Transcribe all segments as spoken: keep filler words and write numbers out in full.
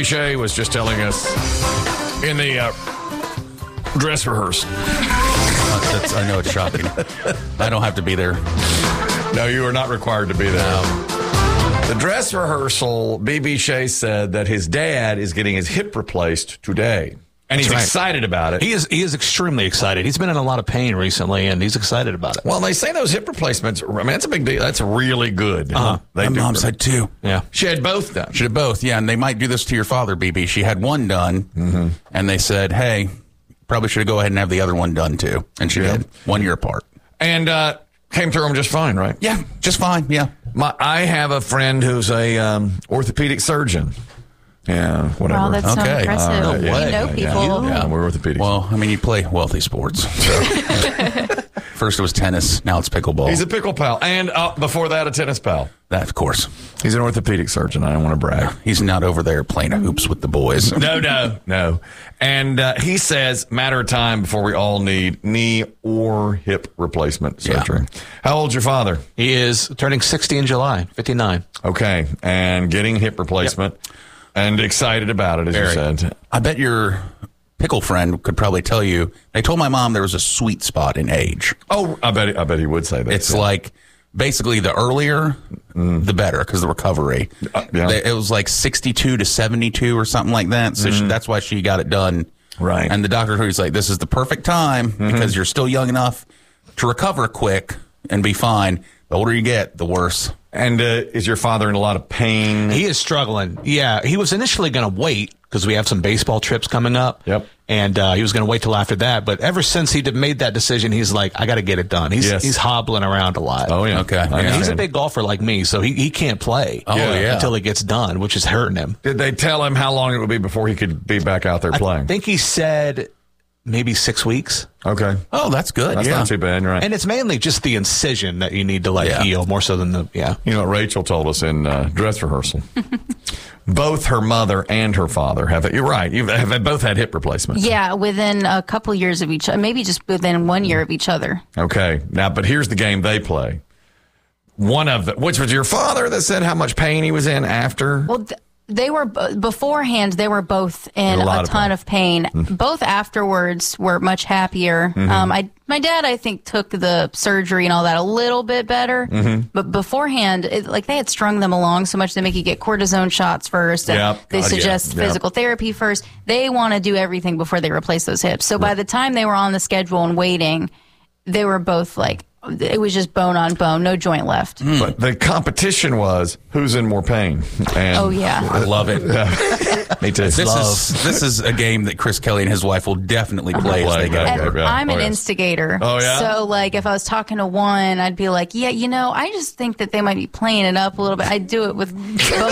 B. Shea was just telling us in the uh, dress rehearsal. That's, I know it's shocking. I don't have to be there. No, you are not required to be there. No. The dress rehearsal, B B. Shea said that his dad is getting his hip replaced today. And he's right. excited about it. He is he is extremely excited. He's been in a lot of pain recently, and he's excited about it. Well, they say those hip replacements, I mean, that's a big deal. That's really good. Uh-huh. They My mom said two. Yeah. She had both done. She had both, yeah. And they might do this to your father, B B. She had one done, mm-hmm. and they said, hey, probably should go ahead and have the other one done, too. And she yeah. did, one year apart. And uh, came through them just fine, right? Yeah, just fine, yeah. My, I have a friend who's a um, orthopedic surgeon. Yeah, whatever. Wow, that's okay. so impressive. Uh, you yeah, know yeah, people. Yeah, yeah, we're orthopedics. Well, I mean, you play wealthy sports. So. First it was tennis, now it's pickleball. He's a pickle pal. And uh, before that, a tennis pal. That, of course. He's an orthopedic surgeon. I don't want to brag. He's not over there playing hoops with the boys. No, no, no. And uh, he says, matter of time before we all need knee or hip replacement surgery. Yeah. How old's your father? He is turning sixty in July, fifty-nine. Okay, and getting hip replacement. Yep. And excited about it, as Very. you said. I bet your pickle friend could probably tell you. They told my mom there was a sweet spot in age. Oh, I bet. I bet he would say that. It's yeah. like basically the earlier, mm. the better, because the recovery. Uh, yeah. they, it was like sixty-two to seventy-two or something like that. So mm. she, that's why she got it done. Right. And the doctor was like, "This is the perfect time mm-hmm. because you're still young enough to recover quick and be fine. The older you get, the worse." And uh, is your father in a lot of pain? He is struggling. Yeah, he was initially going to wait because we have some baseball trips coming up. Yep. And uh, he was going to wait till after that. But ever since he did, made that decision, he's like, I got to get it done. He's yes. he's hobbling around a lot. Oh, yeah. Okay. And he's a big golfer like me, so he, he can't play oh, yeah. until it gets done, which is hurting him. Did they tell him how long it would be before he could be back out there playing? I think he said maybe six weeks. Okay. Oh, that's good. That's yeah. not too bad, right? And it's mainly just the incision that you need to like yeah. heal more so than the, yeah. You know what Rachel told us in uh, dress rehearsal? Both her mother and her father have it. You're right. You've have both had hip replacements. Yeah, within a couple years of each other, maybe just within one year of each other. Okay. Now, but here's the game they play. One of the, which was your father that said how much pain he was in after? Well, th- They were beforehand. They were both in a, a of ton pain. of pain. Mm-hmm. Both afterwards were much happier. Mm-hmm. Um, I, my dad, I think, took the surgery and all that a little bit better. Mm-hmm. But beforehand, it, like they had strung them along so much they make you get cortisone shots first. And yep. they God, suggest yeah. physical yep. therapy first. They want to do everything before they replace those hips. So right. by the time they were on the schedule and waiting, they were both like. It was just bone on bone, no joint left. Mm. But the competition was who's in more pain. And oh, yeah. I love it. Yeah. Me too. This love. is this is a game that Chris Kelly and his wife will definitely play as they get and older. I'm an oh, yes. instigator. Oh, yeah? So, like, if I was talking to one, I'd be like, yeah, you know, I just think that they might be playing it up a little bit. I'd do it with both of them.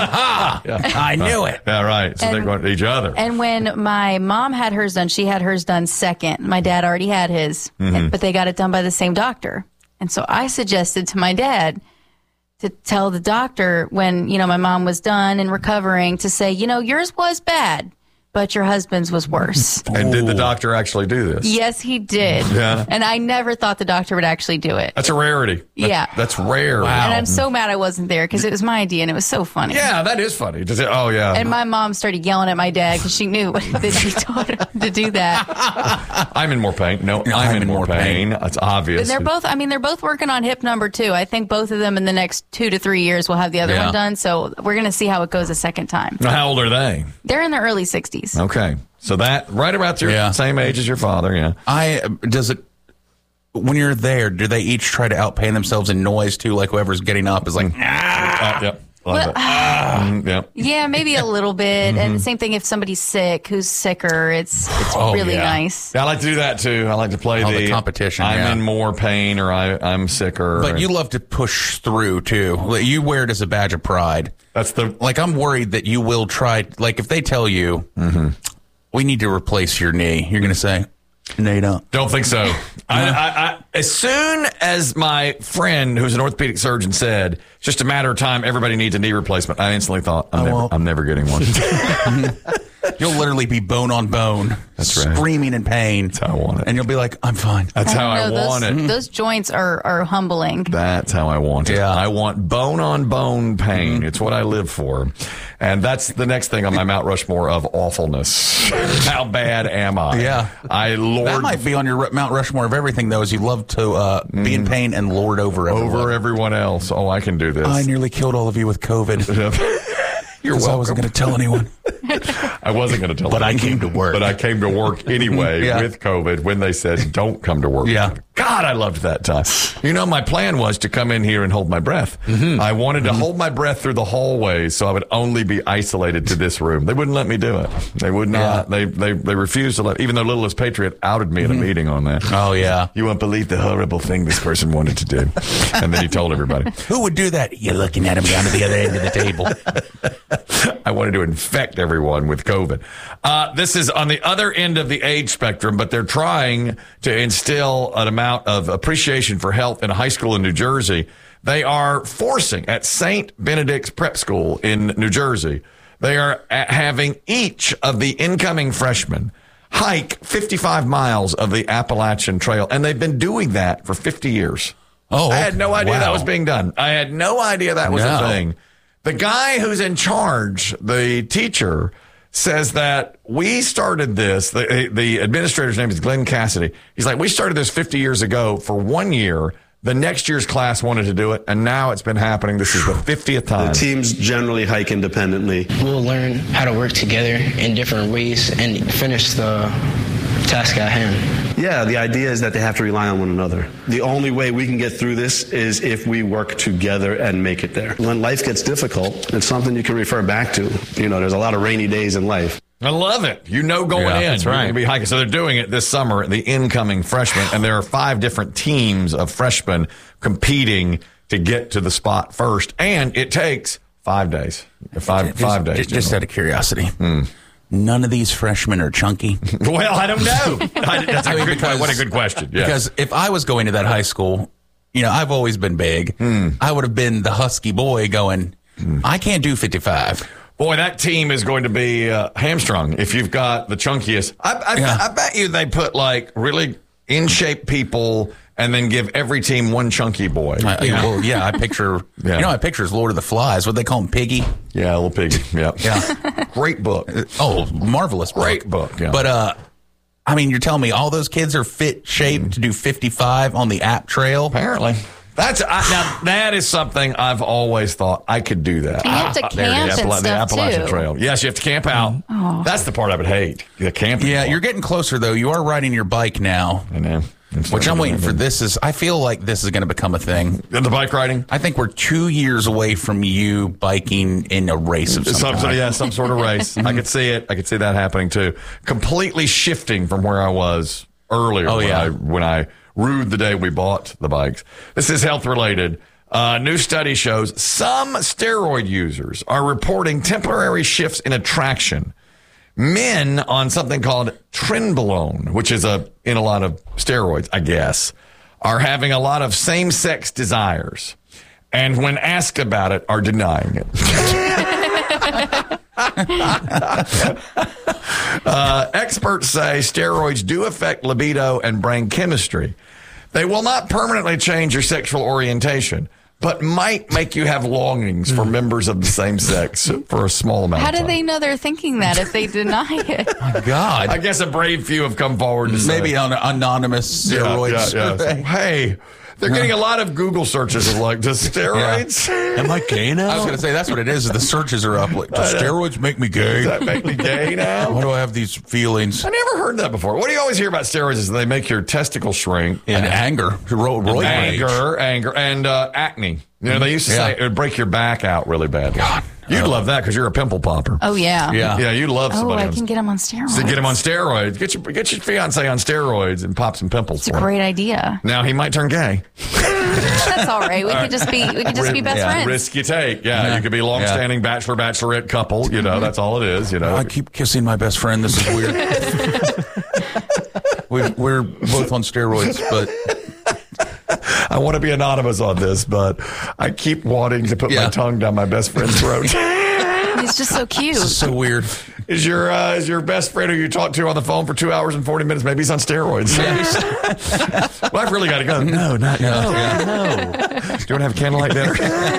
yeah. I knew it. Yeah, right. So and, they're going to each other. And when my mom had hers done, she had hers done second. My dad already had his, mm-hmm. but they got it done by the same doctor. And so I suggested to my dad to tell the doctor when, you know, my mom was done and recovering to say, you know, yours was bad, but your husband's was worse. And did the doctor actually do this? Yes, he did. Yeah. And I never thought the doctor would actually do it. That's a rarity. That's, yeah. That's rare. Wow. And I'm so mad I wasn't there because it was my idea and it was so funny. Yeah, that is funny. Does it, oh, yeah. And my mom started yelling at my dad because she knew that he taught her to do that. I'm in more pain. No, I'm, I'm in, in more pain. pain. That's obvious. But they're both, I mean, they're both working on hip number two. I think both of them in the next two to three years will have the other yeah. one done. So we're going to see how it goes a second time. Now, how old are they? They're in their early sixties. Okay. So that, right about your yeah. same age as your father, yeah. I, does it, when you're there, do they each try to outpain themselves in noise too? Like whoever's getting up is like, mm. ah. Uh, yep. Well, uh, mm, yep. Yeah, maybe a little bit. Mm-hmm. And the same thing if somebody's sick, who's sicker, it's it's oh, really yeah. nice. Yeah, I like to do that too. I like to play oh, the, the competition. I'm yeah. in more pain or I, I'm sicker. But you love to push through too. You wear it as a badge of pride. That's the, like, I'm worried that you will try, like if they tell you, mm-hmm. we need to replace your knee, you're going to say, no, you don't. Don't think so. I, I, I, as soon as my friend, who's an orthopedic surgeon, said, it's just a matter of time, everybody needs a knee replacement, I instantly thought, I'm, oh, never, well. I'm never getting one. You'll literally be bone on bone, That's right. screaming in pain. That's how I want it. And you'll be like, I'm fine. That's how I, know, want those, it. Those joints are, are humbling. That's how I want it. Yeah. I want bone on bone pain. Mm-hmm. It's what I live for. And that's the next thing on my Mount Rushmore of awfulness. How bad am I? Yeah. I lord That might be on your Mount Rushmore of everything, though, is you love to uh, be in pain and lord over everyone. over everyone else. Oh, I can do this. I nearly killed all of you with COVID. You're Because I welcome. wasn't going to tell anyone. I wasn't going to tell But I anyone. came to work. But I came to work anyway Yeah. with COVID when they said, don't come to work. Yeah. God, I loved that time. You know, my plan was to come in here and hold my breath. Mm-hmm. I wanted to hold my breath through the hallways so I would only be isolated to this room. They wouldn't let me do it. They would not. Yeah. They, they they refused to let, even though Littlest Patriot outed me in a meeting on that. Oh, yeah. You won't believe the horrible thing this person wanted to do. And then he told everybody. Who would do that? You're looking at him down to the other end of the table. I wanted to infect everyone with COVID. Uh, this is on the other end of the age spectrum, but they're trying to instill an amount of appreciation for health in a high school in New Jersey. They are forcing at Saint Benedict's Prep School in New Jersey. They are a- having each of the incoming freshmen hike fifty-five miles of the Appalachian Trail, and they've been doing that for fifty years. Oh, I had no idea wow. that was being done. I had no idea that was No. a thing. The guy who's in charge, the teacher, says that we started this. The, the administrator's name is Glenn Cassidy. He's like, we started this fifty years ago for one year. The next year's class wanted to do it, and now it's been happening. This is the fiftieth time. The teams generally hike independently. We'll learn how to work together in different ways and finish the task at hand. Yeah, the idea is that they have to rely on one another. The only way we can get through this is if we work together and make it there. When life gets difficult, it's something you can refer back to. You know, there's a lot of rainy days in life. I love it. You know going Yeah, in. that's You're right. gonna be hiking. So they're doing it this summer, the incoming freshmen, and there are five different teams of freshmen competing to get to the spot first. And it takes five days. Five, five days. Just, just generally. out of curiosity. None of these freshmen are chunky. Well, I don't know. I, that's a I mean, good, because- what a good question. Yeah. Because if I was going to that high school, you know, I've always been big. I would have been the husky boy going, I can't do fifty-five. Boy, that team is going to be uh, hamstrung if you've got the chunkiest. I, I, Yeah. I bet you they put like really in shape people and then give every team one chunky boy. I, well, yeah, I picture, Yeah. you know, I picture is Lord of the Flies. What they call him, Piggy? Yeah, little piggy. Yeah. Yeah. Great book. Oh, marvelous book. Great book, yeah. But, uh, I mean, you're telling me all those kids are fit shape to do fifty-five on the app trail? Apparently. That's I, now that is something I've always thought I could do that. You have to Ah, there it camp is, and Appala- the stuff, Appalachian too. Trail. Yes, you have to camp out. That's the part I would hate. The camping. Yeah, part. you're getting closer, though. You are riding your bike now, I know. which I'm waiting for. This is, I feel like this is going to become a thing. The bike riding. I think we're two years away from you biking in a race of some Some, kind. yeah, some sort of race. I could see it. I could see that happening too. Completely shifting from where I was earlier. Oh, when yeah. I, when I rued the day we bought the bikes. This is health related. Uh, new study shows some steroid users are reporting temporary shifts in attraction. Men on something called trenbolone, which is a in a lot of steroids, I guess, are having a lot of same-sex desires, and when asked about it, are denying it. uh, experts say steroids do affect libido and brain chemistry. They will not permanently change your sexual orientation, but might make you have longings for members of the same sex for a small amount How of do time. they know they're thinking that if they deny it? God. I guess a brave few have come forward to say. Maybe on an anonymous steroid Yeah, yeah, yeah. survey. Hey, they're getting a lot of Google searches of like, does steroids, Am I gay now? I was going to say that's what it is. is The searches are up. Like, do steroids make me gay? does that make me gay now? Why do I have these feelings? I never heard that before. What do you always hear about steroids is they make your testicles shrink. And anger, ro- roid rage. anger, anger, and uh, acne. You know, they used to Yeah. say it would break your back out really badly. You'd love that because you're a pimple popper. Oh, yeah. Yeah. Yeah, you'd love Oh, somebody I else. can get them on steroids. to get him on steroids. Get your get your fiance on steroids and pop some pimples It's a for him. great idea. Now he might turn gay. That's all right. We could just be we could just be best Yeah. friends. Risk you take. Yeah, Yeah. you could be long-standing bachelor bachelorette couple. You know, that's all it is. You know, I keep kissing my best friend. This is weird. we're, we're both on steroids, but I want to be anonymous on this, but I keep wanting to put my Yeah. tongue down my best friend's throat. He's just so cute. This is so weird. Is your uh, is your best friend who you talked to on the phone for two hours and forty minutes? Maybe he's on steroids. Well, I've really got to go. No, not yet. No, yeah. no. Do you want to have a candlelight dinner?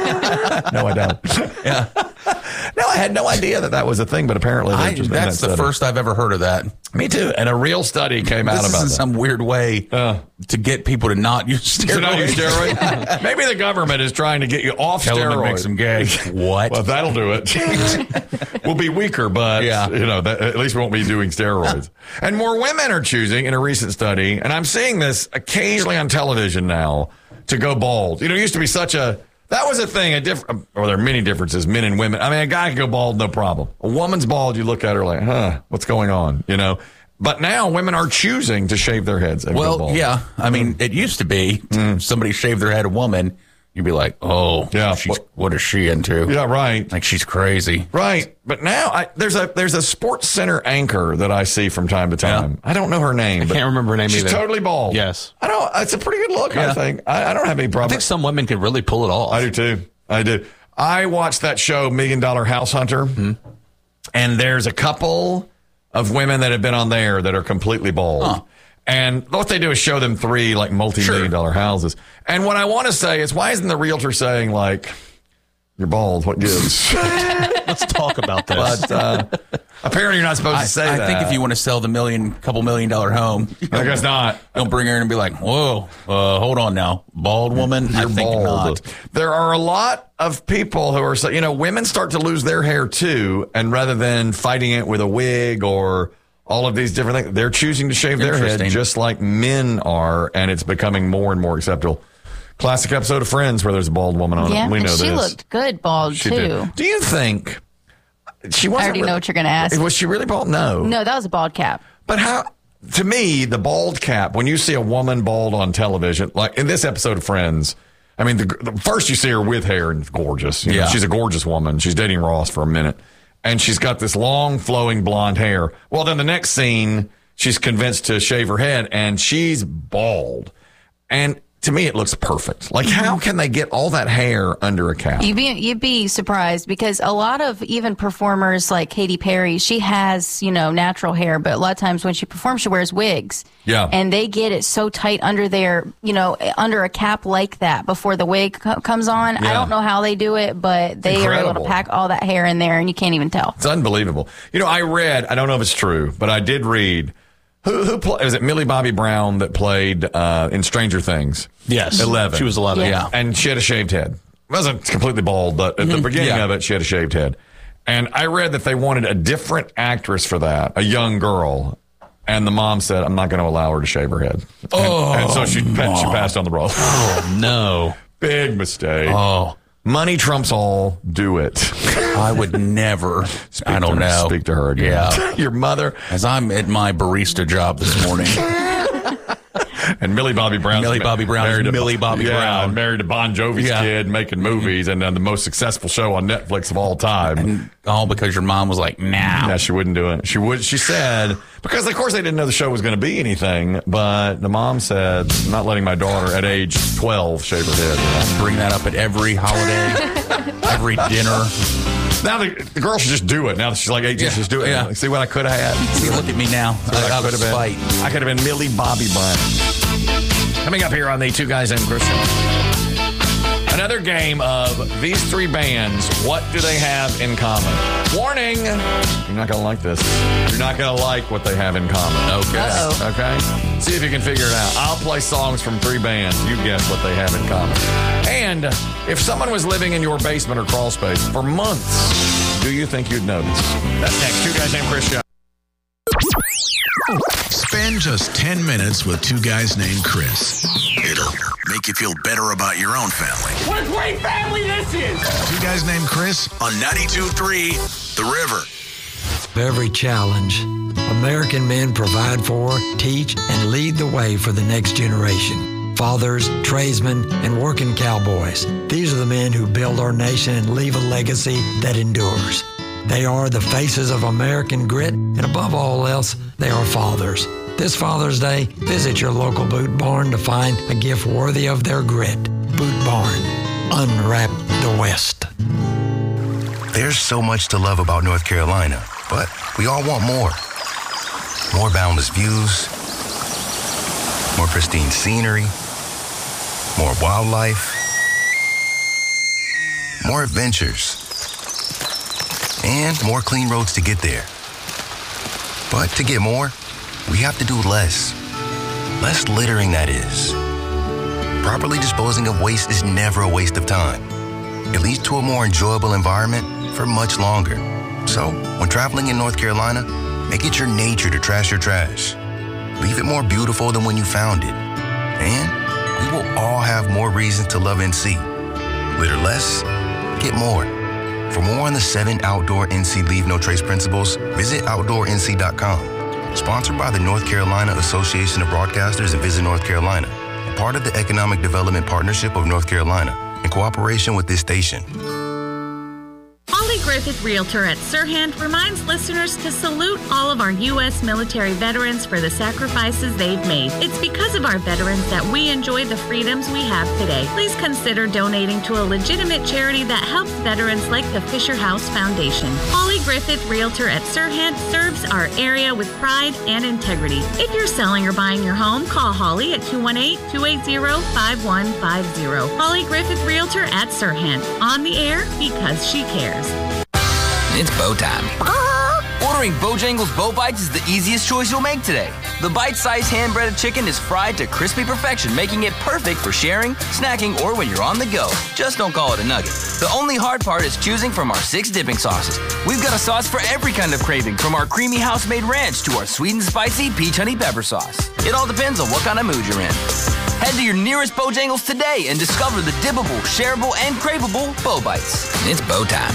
No, I don't. Yeah. No, I had no idea that that was a thing, but apparently I, just that's that the first I've ever heard of that. Me too. And a real study came this out about in that. some weird way uh, to get people to not use steroids. To not use steroids? Maybe the government is trying to get you off Tell steroids. Them it makes them gay. What? Well, that'll do it. We'll be weaker, but yeah. you know, that, at least we won't be doing steroids. And more women are choosing in a recent study, and I'm seeing this occasionally on television now, to go bald. You know, it used to be such a That was a thing, a different, or there are many differences, men and women. I mean, a guy can go bald, no problem. A woman's bald, you look at her like, huh, what's going on? You know? But now women are choosing to shave their heads and well, go bald. yeah. I mean, it used to be mm. somebody shaved their head, a woman, you'd be like, oh, yeah, she's, what, what is she into? Yeah, right. Like she's crazy. Right. But now I, there's a there's a Sports Center anchor that I see from time to time. Yeah. I don't know her name. I but can't remember her name she's either. She's totally bald. Yes. I don't. It's a pretty good look, yeah. I think. I, I don't have any problem. I think some women can really pull it off. I do too. I do. I watched that show, Million Dollar House Hunter, mm-hmm. and there's a couple of women that have been on there that are completely bald. Huh. And what they do is show them three like multi-million sure. dollar houses. And what I want to say is, why isn't the realtor saying like, you're bald, what gives? Let's talk about this. But uh, apparently you're not supposed I, to say I that. I think if you want to sell the million, couple million dollar home, I guess not. Don't bring her in and be like, whoa, uh, hold on now. Bald woman? You're I think bald. not. There are a lot of people who are, you know, women start to lose their hair too. And rather than fighting it with a wig or all of these different things, they're choosing to shave their head just like men are. And it's becoming more and more acceptable. Classic episode of Friends where there's a bald woman on yeah, it. We know and she this. She looked good bald, she too. Did. Do you think she wasn't... I already really, know what you're going to ask. Was she really bald? No. No, that was a bald cap. But how... To me, the bald cap, when you see a woman bald on television, like in this episode of Friends, I mean, the, the first you see her with hair and it's gorgeous. You know, yeah. She's a gorgeous woman. She's dating Ross for a minute. And she's got this long, flowing blonde hair. Well, then the next scene, she's convinced to shave her head, and she's bald. And to me, it looks perfect. Like, how can they get all that hair under a cap? You'd be, you'd be surprised because a lot of even performers like Katy Perry, she has, you know, natural hair, but a lot of times when she performs, she wears wigs. Yeah. And they get it so tight under their, you know, under a cap like that before the wig co- comes on. Yeah. I don't know how they do it, but they Incredible. are able to pack all that hair in there and you can't even tell. It's unbelievable. You know, I read, I don't know if it's true, but I did read, Who who play, was it Millie Bobby Brown that played uh, in Stranger Things? Yes. eleven. She was eleven, yeah. yeah. And she had a shaved head. Wasn't completely bald, but at mm-hmm. the beginning yeah. of it, she had a shaved head. And I read that they wanted a different actress for that, a young girl. And the mom said, I'm not going to allow her to shave her head. Oh, and, and so she, she passed on the role. Oh, no. Big mistake. Oh. Money trumps all. Do it. I would never. I don't her, know. Speak to her again. Yeah. Your mother. As I'm at my barista job this morning. And Millie Bobby Brown. Millie Bobby Brown. Married Millie to, Bobby yeah, Brown. Married to Bon Jovi's yeah. kid, making movies, and uh, the most successful show on Netflix of all time. And all because your mom was like, nah. Yeah, she wouldn't do it. She would. She said, because of course they didn't know the show was going to be anything, but the mom said, I'm not letting my daughter at age twelve shave her head. I bring that up at every holiday, every dinner. Now the, the girl should just do it. Now that she's like eighteen, yeah. just do it. Yeah. Like, see what I could have had. See, look at me now. I, I could have been. I could have been Millie Bobby Brown. Coming up here on the Two Guys Named Chris Show. Another game of these three bands. What do they have in common? Warning! You're not going to like this. You're not going to like what they have in common. Okay. Uh-oh. Okay? See if you can figure it out. I'll play songs from three bands. You guess what they have in common. And if someone was living in your basement or crawl space for months, do you think you'd notice? That's next. Two Guys Named Chris Show. Spend just ten minutes with Two Guys Named Chris. It'll make you feel better about your own family. What a great family this is! Two Guys Named Chris on ninety-two point three The River. Every challenge, American men provide for, teach, and lead the way for the next generation. Fathers, tradesmen, and working cowboys. These are the men who build our nation and leave a legacy that endures. They are the faces of American grit, and above all else, they are fathers. This Father's Day, visit your local Boot Barn to find a gift worthy of their grit. Boot Barn. Unwrap the West. There's so much to love about North Carolina, but we all want more. More boundless views, more pristine scenery, more wildlife, more adventures, and more clean roads to get there. But to get more, we have to do less. Less littering, that is. Properly disposing of waste is never a waste of time. It leads to a more enjoyable environment for much longer. So, when traveling in North Carolina, make it your nature to trash your trash. Leave it more beautiful than when you found it. And we will all have more reasons to love N C. Litter less, get more. For more on the seven outdoor N C Leave No Trace principles, visit outdoor N C dot com. Sponsored by the North Carolina Association of Broadcasters and Visit North Carolina. Part of the Economic Development Partnership of North Carolina, in cooperation with this station. Holly Griffith, Realtor at Sirhan, reminds listeners to salute all of our U S military veterans for the sacrifices they've made. It's because of our veterans that we enjoy the freedoms we have today. Please consider donating to a legitimate charity that helps veterans like the Fisher House Foundation. Holly Griffith, Realtor at Sirhan, serves our area with pride and integrity. If you're selling or buying your home, call Holly at two one eight, two eight zero, five one five zero. Holly Griffith, Realtor at Sirhan. On the air because she cares. It's bow time. Ordering Bojangles Bow Bites is the easiest choice you'll make today. The bite-sized hand-breaded chicken is fried to crispy perfection, making it perfect for sharing, snacking, or when you're on the go. Just don't call it a nugget. The only hard part is choosing from our six dipping sauces. We've got a sauce for every kind of craving, from our creamy house-made ranch to our sweet and spicy peach honey pepper sauce. It all depends on what kind of mood you're in. Head to your nearest Bojangles today and discover the dippable, shareable, and craveable Bow Bites. It's bow time.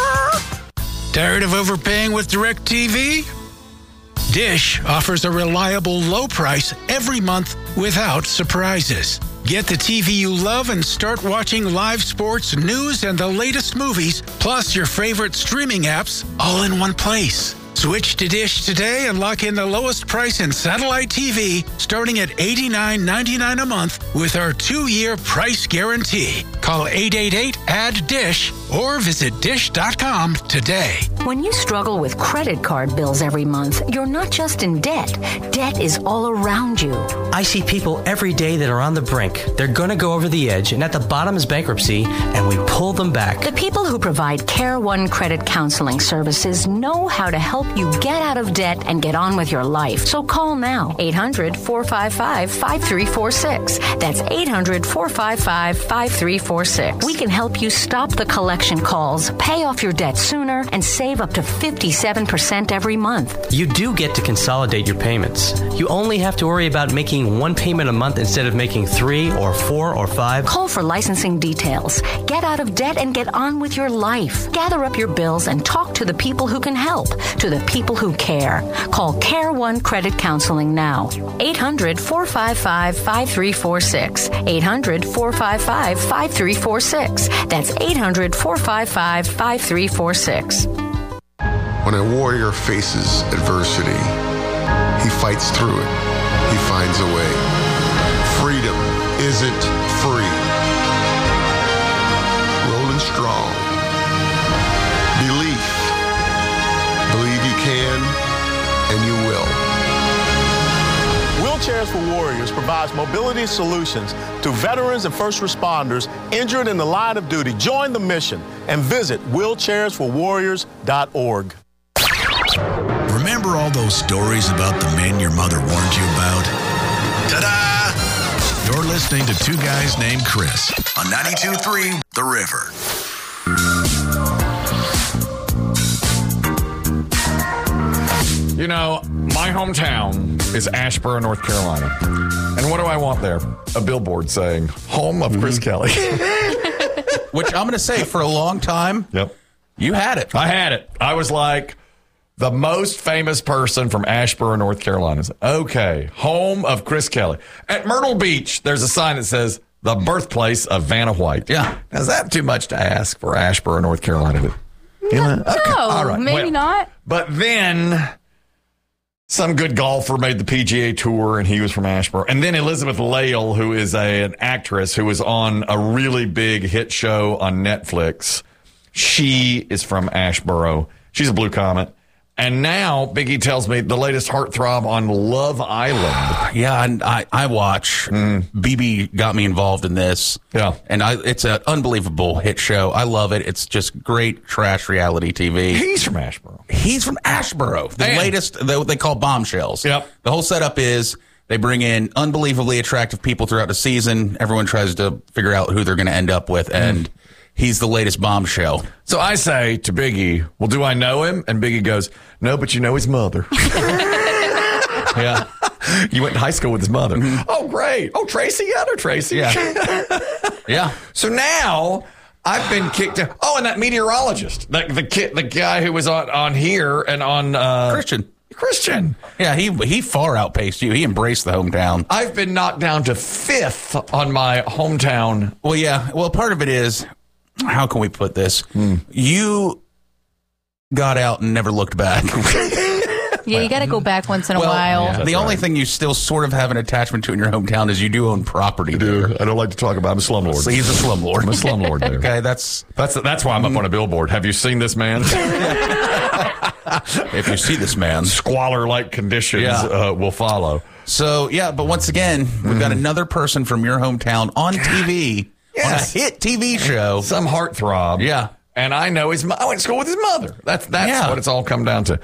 Tired of overpaying with DirecTV? Dish offers a reliable low price every month without surprises. Get the T V you love and start watching live sports, news, and the latest movies, plus your favorite streaming apps, all in one place. Switch to Dish today and lock in the lowest price in satellite T V, starting at eighty-nine ninety-nine a month with our two-year price guarantee. Call eight eight eight, A D D, DISH or visit dish dot com today. When you struggle with credit card bills every month, you're not just in debt. Debt is all around you. I see people every day that are on the brink. They're going to go over the edge, and at the bottom is bankruptcy, and we pull them back. The people who provide Care One Credit Counseling Services know how to help you get out of debt and get on with your life. So call now, eight hundred, four five five, five three four six. That's eight hundred, four five five, five three four six. We can help you stop the collection calls, pay off your debt sooner, and save up to fifty-seven percent every month. You do get to consolidate your payments. You only have to worry about making one payment a month instead of making three or four or five. Call for licensing details. Get out of debt and get on with your life. Gather up your bills and talk to the people who can help, to the people who care. Call Care One Credit Counseling now. eight hundred, four five five, five three four six. eight hundred, four five five, five three four six. That's eight hundred, four five five, five three four six. When a warrior faces adversity, he fights through it. He finds a way. Freedom isn't free. Rolling strong. Belief. Believe you can, and you will. Wheelchairs for Warriors provides mobility solutions to veterans and first responders injured in the line of duty. Join the mission and visit wheelchairs for warriors dot org. Remember all those stories about the men your mother warned you about? Ta-da! You're listening to Two Guys Named Chris on ninety-two point three The River. You know, my hometown is Asheboro, North Carolina. And what do I want there? A billboard saying, home of Chris Kelly. Which I'm going to say, for a long time, yep, you had it. I had it. I was like the most famous person from Asheboro, North Carolina. Okay, home of Chris Kelly. At Myrtle Beach, there's a sign that says, the birthplace of Vanna White. Yeah. Now, is that too much to ask for Asheboro, North Carolina? You know, no, okay. All right. Maybe well, not. But then some good golfer made the P G A Tour, and he was from Asheboro. And then Elizabeth Lail, who is a, an actress who was on a really big hit show on Netflix. She is from Asheboro. She's a Blue Comet. And now Biggie tells me the latest heartthrob on Love Island. Yeah, and I, I watch. Mm. B B got me involved in this. Yeah. And I, it's an unbelievable hit show. I love it. It's just great trash reality T V. He's from Asheboro. He's from Asheboro. The Man. latest, what they call bombshells. Yep. The whole setup is they bring in unbelievably attractive people throughout the season. Everyone tries to figure out who they're going to end up with. And mm. he's the latest bombshell. So I say to Biggie, well, do I know him? And Biggie goes, no, but you know his mother. Yeah. You went to high school with his mother. Mm-hmm. Oh, great. Oh, Tracy. Yeah, I know Tracy. Yeah. Yeah. So now I've been kicked out. Oh, and that meteorologist, that, the kid, the guy who was on, on here and on uh, Christian. Christian. Yeah, he he far outpaced you. He embraced the hometown. I've been knocked down to fifth on my hometown. Well, yeah. Well, part of it is, how can we put this? Hmm. You got out and never looked back. Yeah, you got to go back once in a well, while. Yeah, the right. only thing you still sort of have an attachment to in your hometown is you do own property. I do. There. I don't like to talk about it. I'm a slumlord. So he's a slumlord. I'm a slumlord there. Okay, that's that's that's why I'm up on a billboard. Have you seen this man? If you see this man, squalor-like conditions yeah. uh, will follow. So yeah, but once again, we've mm-hmm. got another person from your hometown on T V, yes. on a hit T V show, some heartthrob. Yeah. And I know his. I went to school with his mother. That's that's yeah. what it's all come down to.